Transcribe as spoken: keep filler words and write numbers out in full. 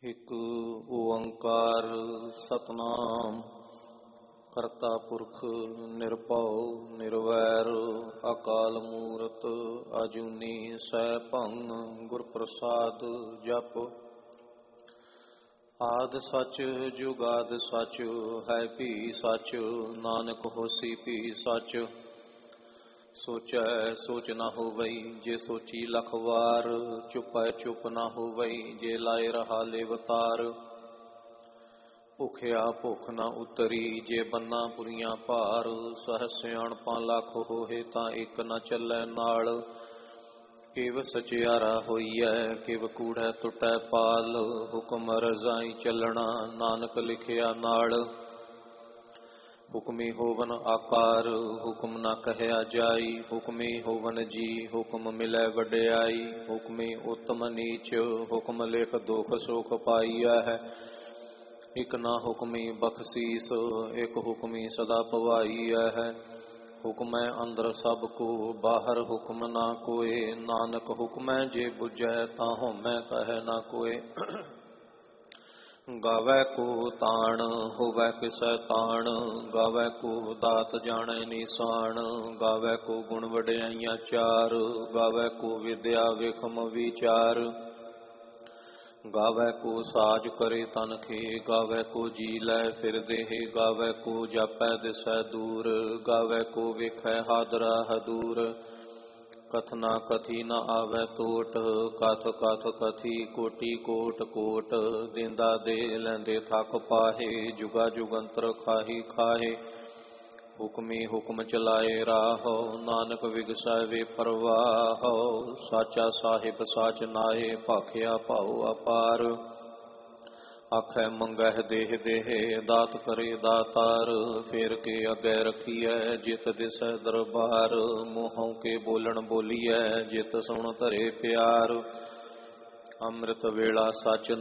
ਇੱਕ ਓੰਕਾਰ ਸਤਨਾਮ ਕਰਤਾ ਪੁਰਖ ਨਿਰਭਉ ਨਿਰਵੈਰ ਅਕਾਲ ਮੂਰਤ ਅਜੂਨੀ ਸੈਭੰ ਗੁਰ ਪ੍ਰਸਾਦ ਜਪ। ਆਦਿ ਸਚ ਜੁਗਾਦਿ ਸਚ ਹੈ ਭੀ ਸਚ ਨਾਨਕ ਹੋਸੀ ਭੀ ਸਚ। ਸੋਚੈ ਸੋਚ ਨਾ ਹੋਵਈ ਜੇ ਸੋਚੀ ਲਖ ਵਾਰ ਚੁਪੈ ਚੁਪ ਨਾ ਹੋਵਈ ਜੇ ਲਾਏ ਰਹਾ ਲੇਵਤਾਰ। ਭੁਖਿਆ ਭੁੱਖ ਨਾ ਉਤਰੀ ਜੇ ਬੰਨਾ ਪੁਰੀਆਂ ਭਾਰ ਸਹਿ ਸਿਆਣਪਾਂ ਲੱਖ ਹੋਏ ਤਾਂ ਇੱਕ ਨਾ ਚੱਲੈ ਨਾਲ। ਕਿਵ ਸਚਿਆਰਾ ਹੋਈਐ ਕਿਵ ਕੂੜੈ ਟੁੱਟੈ ਪਾਲ ਹੁਕਮ ਰਜ਼ਾਈ ਚੱਲਣਾ ਨਾਨਕ ਲਿਖਿਆ ਨਾਲ। ਹੁਕਮੀ ਹੋਵਨ ਆਕਾਰ ਹੁਕਮ ਨਾ ਕਹਿਆ ਜਾਈ ਹੁਕਮੀ ਹੋਵਨ ਜੀ ਹੁਕਮ ਮਿਲੈ ਵਡਿਆਈ। ਹੁਕਮੀ ਉਤਮ ਨੀਚ ਹੁਕਮ ਲਿਖ ਦੁਖ ਸੁਖ ਪਾਈਆ ਹੈ। ਇਕ ਨਾ ਹੁਕਮੀ ਬਖਸ਼ੀਸ ਇਕ ਹੁਕਮੀ ਸਦਾ ਪਵਾਈਆ ਹੈ। ਹੁਕਮੈ ਅੰਦਰ ਸਭ ਕੋ ਬਾਹਰ ਹੁਕਮ ਨਾ ਕੋਏ ਨਾਨਕ ਹੁਕਮੈ ਜੇ ਬੁਝੈ ਤਾਂ ਹਉਮੈ ਕਹੈ ਨਾ ਕੋਏ। ਗਾਵੈ ਕੋ ਤਾਣ ਹੋਵੈ ਕਿਸੈ ਤਾਣ ਗਾਵੈ ਕੋ ਦਾਤ ਜਾਣੈ ਨਿਸ਼ਾਨ। ਗਾਵੈ ਕੋ ਗੁਣ ਵਡਿਆਈਆਂ ਚਾਰ ਗਾਵੈ ਕੋ ਵਿਦਿਆ ਵਿਖਮ ਵਿਚਾਰ। ਗਾਵੈ ਕੋ ਸਾਜ ਕਰੇ ਤਨਖੇ ਗਾਵੈ ਕੋ ਜੀ ਲੈ ਫਿਰ ਦੇਹ। ਗਾਵੈ ਕੋ ਜਾਪੈ ਦਿਸੈ ਦੂਰ ਗਾਵੈ ਕੋ ਵੇਖੈ ਹਾਦਰਾ ਹਦੂਰ। ਕਥਨਾ ਕਥੀ ਨ ਆਵੈ ਟੋਟ ਕਥ ਕਥ ਕਥੀ ਕੋਟੀ ਕੋਟ ਕੋਟ। ਦੇਂਦਾ ਦੇ ਲੈਂਦੇ ਥੱਕ ਪਾਹੇ ਜੁਗਾ ਜੁਗੰਤਰ ਖਾਹੀ ਖਾਹੇ। ਹੁਕਮੀ ਹੁਕਮ ਚਲਾਏ ਰਾਹੋ ਨਾਨਕ ਵਿਗਸੈ ਵੇ ਪਰਵਾਹੋ। ਸਾਚਾ ਸਾਹਿਬ ਸਾਚ ਨਾਏ ਭਾਖਿਆ ਭਾਉ ਅਪਾਰ। ਆਖੈ ਮੰਗਹਿ ਦੇਹ ਦੇਹ ਦਾਤ ਕਰੇ ਦਾਤਾਰ। ਫੇਰ ਕੇ ਅੱਗੇ ਰਖੀਐ ਜਿਤ ਦਿਸੈ ਦਰਬਾਰ। ਮੂੰਹੋਂ ਕੇ ਬੋਲਣ ਬੋਲੀਐ ਜਿਤ ਸੁਣ ਧਰੇ ਪਿਆਰ। ਅੰਮ੍ਰਿਤ ਵੇਲਾ ਸੱਚ